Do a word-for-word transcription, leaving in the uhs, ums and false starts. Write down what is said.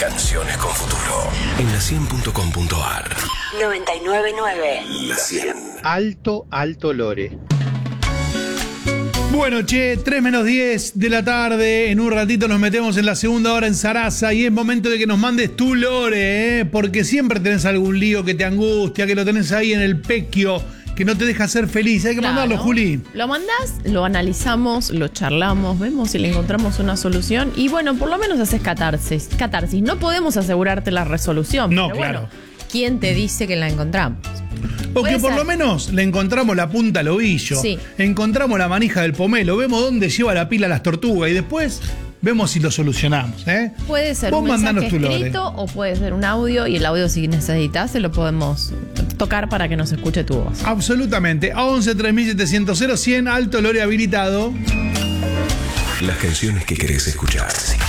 Canciones con futuro. En la cien punto com punto a r. noventa y nueve punto nueve. La cien. Alto, alto lore. Bueno, che, tres menos diez de la tarde. En un ratito nos metemos en la segunda hora en Sarasa y es momento de que nos mandes tu lore, ¿eh? Porque siempre tenés algún lío que te angustia, que lo tenés ahí en el pequio, que no te deja ser feliz. Hay que Claro. mandarlo, Juli. Lo mandás, lo analizamos, lo charlamos, vemos si le encontramos una solución y bueno, por lo menos haces catarsis. Catarsis. No podemos asegurarte la resolución. No, pero claro. Bueno, ¿quién te dice que la encontramos? O que Puede por ser. lo menos le encontramos la punta al ovillo. Sí. Encontramos la manija del pomelo, vemos dónde lleva la pila las tortugas y después vemos si lo solucionamos, ¿eh? Puede ser Vos un mandanos mensaje tu lore. escrito o puede ser un audio y el audio si necesitas se lo podemos tocar para que nos escuche tu voz. Absolutamente. A once tres mil setecientos cien, alto lore habilitado. Las canciones que querés escuchar.